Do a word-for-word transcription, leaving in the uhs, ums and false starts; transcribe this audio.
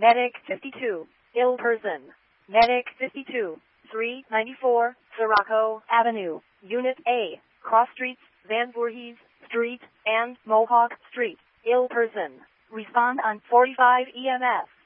Medic fifty-two, ill person. Medic fifty-two, three ninety-four, Sirocco Avenue, Unit A, Cross Streets, Van Voorhees Street, and Mohawk Street, ill person. Respond on forty-five E M S.